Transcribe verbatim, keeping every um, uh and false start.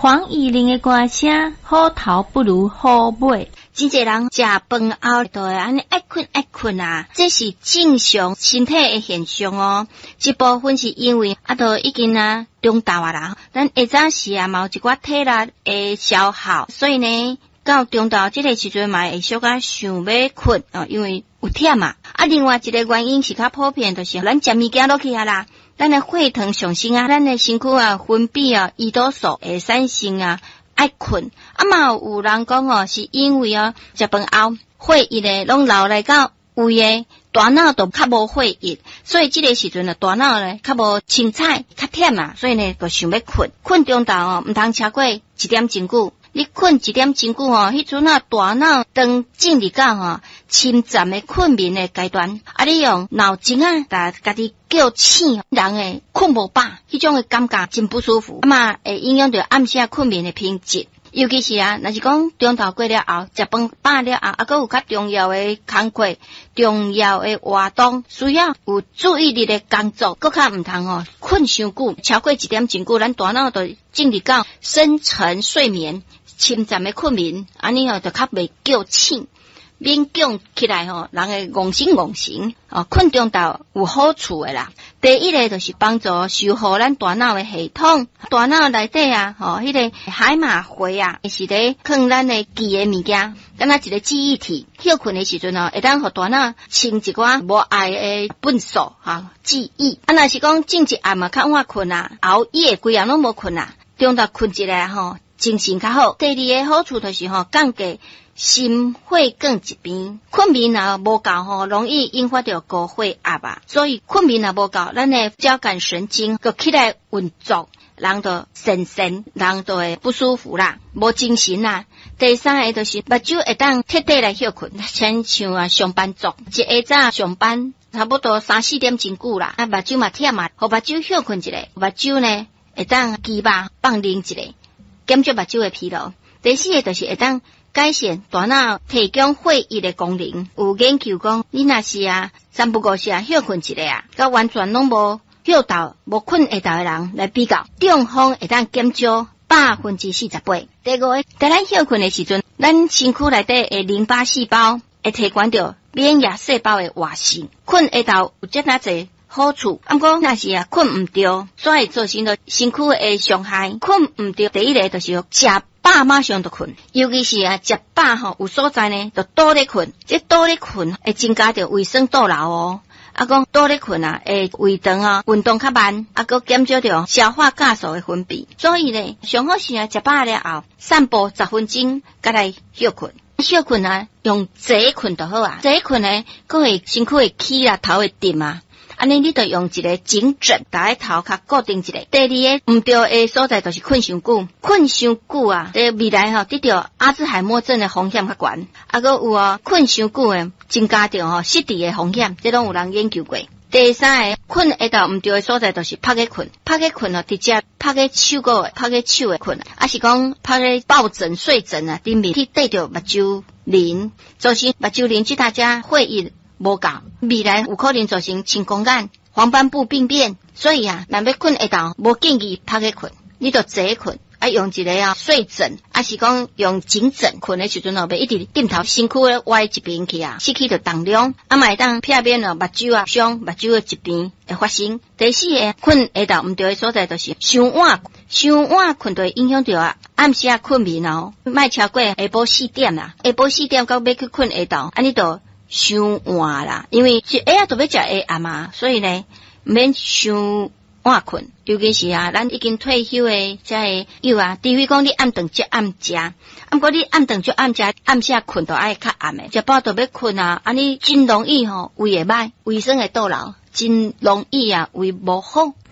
黄义玲的歌声，好头不如好尾。 真侪人食饭后都会安尼爱困爱困啊，这是正常身体的现象哦。一部分是因为啊，都已经啊中昼啊啦，咱下早时啊，嘛有一寡体力的消耗，所以呢，到中昼这个时阵嘛会小可想要困哦，因为有忝嘛。啊，另外一个原因是较普遍，就是咱食物件落去啊啦，咱的血糖上升啊，咱的身躯啊分泌啊胰岛素会产生啊。爱困，啊嘛有人讲哦，是因为哦食饭后血液咧拢流来到胃诶，大脑都较无血液，所以这个时阵啊，大脑咧较无清彩，较忝啊，所以呢就想要困。困中昼哦，毋通超过一点真久。你困一点真久哦，迄阵啊大脑当进入到吼深层的困眠的阶段，啊你用脑筋啊，甲家己叫醒，人诶困无饱，迄种诶感觉真不舒服，啊嘛会影响到暗时困眠的品质。尤其是啊，若是讲中昼过了后，食饭饱了后，啊，搁有较重要的工课、重要的活动，需要有注意力的工作，搁较毋通哦困伤久，超过一点真久，咱大脑就进入到深层睡眠。深层的困眠，安尼吼就较袂叫醒，勉强起来吼，人会戇神戇神哦。困中昼有好处的啦。第一个就是帮助修复咱大脑的系统，大脑内底啊，吼、哦，迄、那个海马回啊，是咧藏咱的记的物件，敢若一个记忆体。休困的时阵哦，会当互大脑清一寡无爱的分数哈记忆。啊，若是讲正一暗嘛较晚困啊，熬夜规夜拢无困啊，中昼困一下吼。精神较好。第二个好处就是吼，降低心血管疾病。困眠若无够吼，容易引发到高血压啊。所以困眠若无够，咱的交感神经就起来运作，人就神神，人就会不舒服啦，无精神啦。第三个就是目睭会当彻底来休困，亲像啊上班族，一下早上班差不多三四点真久啦，啊目睭嘛忝嘛，互目睭休困一下，目睭呢会当鸡巴放冷一下。减少目睭的疲劳。第四个就是会当改善大脑提供血液的功能。有研究讲，你若是啊三不五时啊休困一下啊，甲完全拢无休到无困下昼的人来比较，中风会当减少百分之四十八。第五个，在咱休困的时阵，咱身躯内底的淋巴细胞会提悬到免疫细胞的活性。困下昼有遮尔济好处，啊，不过若是啊困唔着，所以造成到身躯的伤害。困唔着，第一个就是食饱马上就困，尤其是啊食饱吼，有所在呢就倒咧困，这倒咧困会增加着胃酸倒流哦。啊，讲倒咧困啊，会胃肠啊运动较慢，啊，搁减少着消化酵素的分泌。所以呢，上好是啊食饱了后，散步十分钟，再来休困。休困啊，用坐困就好啊。坐困呢，搁会身躯会起啦，头会沉啊。安尼你就用一个颈枕，把个头壳固定一下。第二个唔对的所在就是困伤久，困伤久啊，在未来吼得到阿兹海默症的风险较悬，啊个有啊困伤久的增加着吼失智的风险，这拢有人研究过。第三个困下到唔对的所在就是拍个困，拍个困哦，直接拍个手个，拍个手的困，啊是讲拍个抱枕、睡枕啊，顶面去对着目睭淋，造成目睭淋其他家血液无够，未来有可能造成青光眼、黄斑部病变。所以啊，若要困下昼，无建议拍个困，你就坐困，啊用一个啊睡枕，啊是讲用颈枕困的时阵哦，袂一直枕头身躯咧歪一边去啊，失去着重量，啊嘛会当避免了目睭啊伤目睭的一边会发生。第四个困下晝唔对的所在就是伤晚，伤晚困就会影响到啊暗时啊困眠哦，莫超过下晡四点啦，下晡四點到要去困下晝，安尼就伤晚啦，因为是下晝都要食下暗嘛，所以呢免伤晚困。尤其是啊，咱已经退休的这个有啊，除非讲你暗顿就暗食，啊不过你暗顿就暗食，暗时困都爱较暗的，食饱都要困啊，安尼真容易吼胃会歹，胃酸会倒流，真容易啊胃无好。